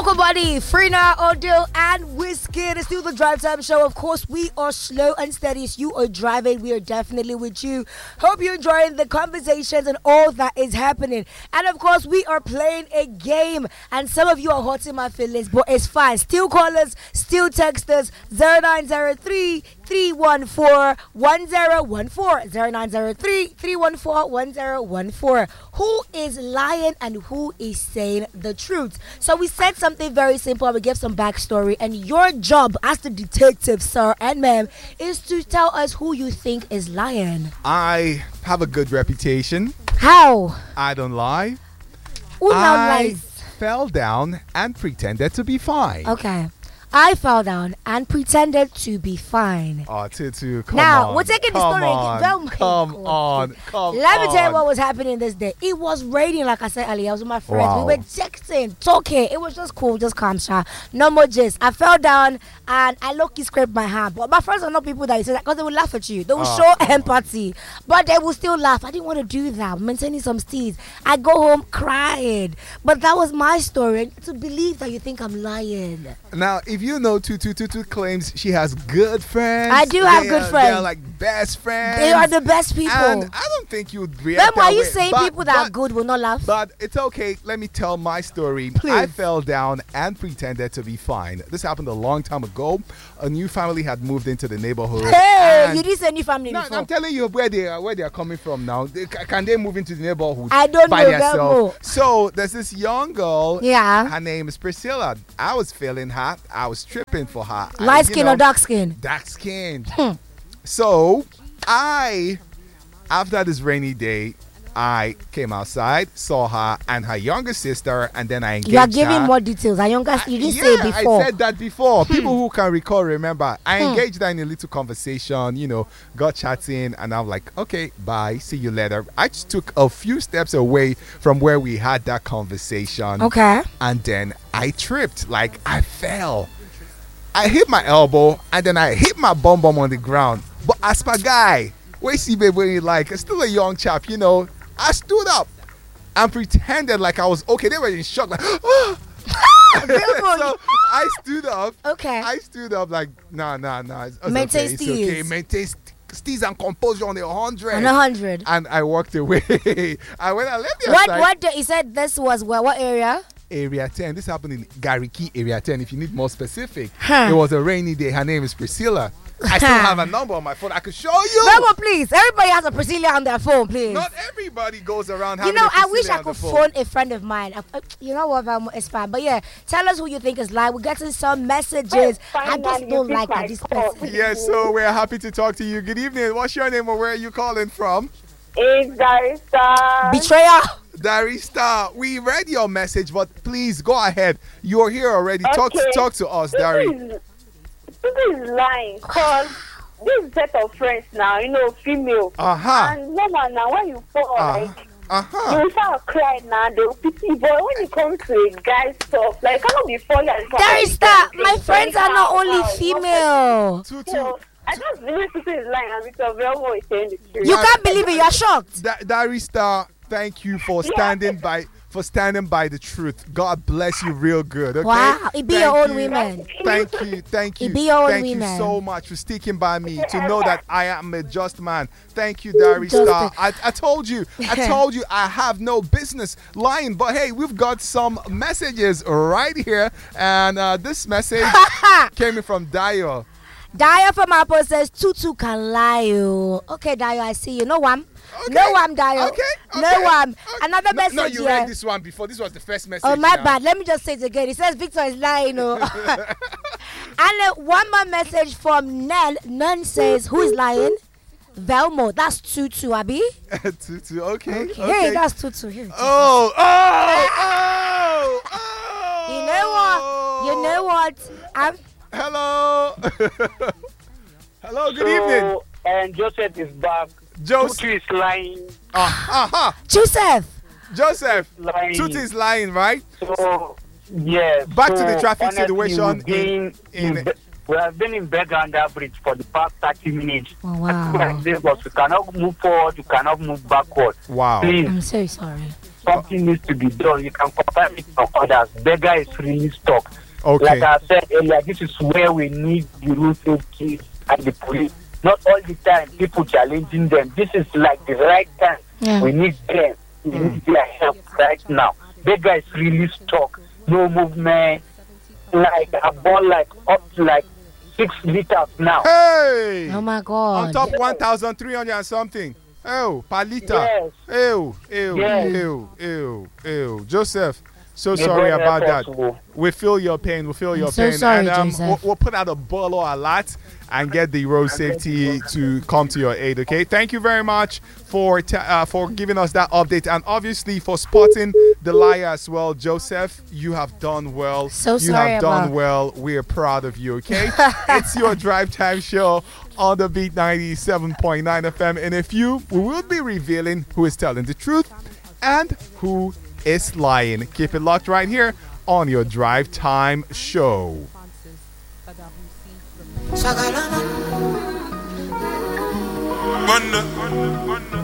Cocoa Body, Frina, Odil, and Whiskey. It's still the Drive Time Show. Of course, we are slow and steady. As you are driving, we are definitely with you. Hope you're enjoying the conversations and all that is happening. And of course, we are playing a game. And some of you are hurting my feelings, but it's fine. Still call us, still text us. 0903 314 1014 0903 314 1014. Who is lying and who is saying the truth? So we said something very simple. We give some backstory, and your job as the detective, sir and ma'am, is to tell us who you think is lying. I have a good reputation. How? I don't lie. Who now I lies? fell down and pretended to be fine. Okay. I fell down and pretended to be fine. Oh, Tutu, come Now, on. we're taking the story again. Come on. Let me tell you what was happening this day. It was raining, like I said earlier. I was with my friends. Wow. We were texting, talking. It was just cool, just calm, sha. No more gist. I fell down and I low-key scraped my hand. But my friends are not people that you say that because they will laugh at you. They will show empathy. But they will still laugh. I didn't want to do that. I'm maintaining some steeds. I go home crying. But that was my story. To believe that you think I'm lying. Now, if you know Tutu claims she has good friends. I do have good friends. They're like best friends. They are the best people. And I don't think you would react Then why that are you way. saying people that are good will not laugh? But it's okay. Let me tell my story. Please. I fell down and pretended to be fine. This happened a long time ago. A new family had moved into the neighborhood. Hey, and you didn't say any family no, before. I'm telling you where they are coming from now. Can they move into the neighborhood I don't by know themselves? So there's this young girl. Yeah. Her name is Priscilla. I was feeling her. I was tripping for her. Light skin or dark skin? Dark skin. So after this rainy day, I came outside, saw her and her younger sister, and then I engaged her. You are giving more details. You didn't say it before. I said that before. People who can recall, remember. I engaged her in a little conversation, got chatting, and I'm like, okay, bye, see you later. I just took a few steps away from where we had that conversation. Okay. And then I tripped, like I fell. I hit my elbow, and then I hit my bum on the ground. But as my guy, wait, see, baby, like, still a young chap, I stood up and pretended like I was okay. They were in shock, like, oh. So I stood up. Okay. I stood up like, nah. It's Maintain okay. It's steez. okay. Maintain steez and composure on the 100. On 100. And I walked away. I went and left the outside. What he said this was what area? Area 10. This happened in Gariki Area 10. If you need more specific, Huh. It was a rainy day. Her name is Priscilla. I still have a number on my phone. I could show you. No, please. Everybody has a Priscilla on their phone, please. Not everybody goes around having I wish Priscilla I on the could phone. phone a friend of mine. You know what? It's fine. But yeah, tell us who you think is lying. We're getting some messages. I just don't like that this person. Yes, so we're happy to talk to you. Good evening. What's your name or where are you calling from? It's Darista. Betrayer. Darista, we read your message, but please go ahead. You're here already. Okay. Talk to us, Dari. This is lying because this set of friends now, female. And normal now, when you fall, you start crying now, they'll pity. But when it comes to a guy stuff, like, I cannot be 4 years. Darista, my friends are not only female. So, I just believe this is lying and it's a very well saying the truth. You can't believe it. You're shocked. Darista, thank you for standing by the truth. God bless you real good. Okay? Wow, it be Thank your own you. women. Thank you. It be your own Thank women. you so much for sticking by me to know that I am a just man. Thank you, Darista. I told you I have no business lying. But hey, we've got some messages right here, and this message came in from Dio. Dio from Apple says Tutu can lie. Okay, Dio, I see you. No one. Okay. No one, Dio. Okay. No one. Another message No, you here. read this one before. This was the first message. Oh, my now. bad. Let me just say it again. It says Victor is lying. And one more message from Nell. None says, who is lying? Velmo. That's Tutu, Abi. Tutu, okay. Hey, that's Tutu. Here. Oh. You know what? Hello. Hello, good evening. And Joseph is back. Tutu is lying. Joseph. Lying. Tutu is lying, right? So, yes. Back to the traffic situation we have been in bed under bridge for the past 30 minutes. Oh, wow. Because we cannot move forward, you cannot move backward. Wow. Please. I'm so sorry. something needs to be done, you can confirm it from others. Beggar is really stuck. Okay. Like I said earlier, this is where we need the road safety and the police. Not all the time people challenging them. This is like the right time. Yeah. We need them. We need their help right now. Beggar is really stuck. No movement. Like I bought like up to like 6 liters now. Hey! Oh my God. On top 1,300 and something. Ew, per liter. Yes. Ew. Joseph, so sorry about that. We feel your pain. So pain. sorry, And Joseph. we'll put out a bolo alert and get the road safety to come to your aid. Okay. Thank you very much for giving us that update, and obviously for spotting the liar as well, Joseph. You have done well. So sorry You have done about- well. We are proud of you. Okay. It's your drive time show on the Beat 97.9 FM, and we will be revealing who is telling the truth and who is lying. Keep it locked right here on your drive time show. Shagalama.